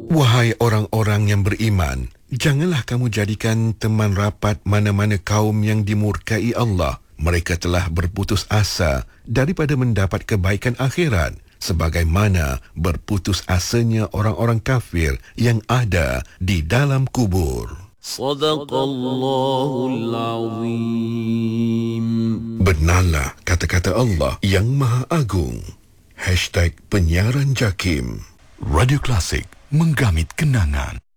Wahai orang-orang yang beriman, janganlah kamu jadikan teman rapat mana-mana kaum yang dimurkai Allah. Mereka telah berputus asa daripada mendapat kebaikan akhirat, sebagaimana berputus asanya orang-orang kafir yang ada di dalam kubur. Sadaqallahul Azim. Benarlah kata-kata Allah yang Maha Agung. #penyiaran JAKIM. Radio Klasik, menggamit kenangan.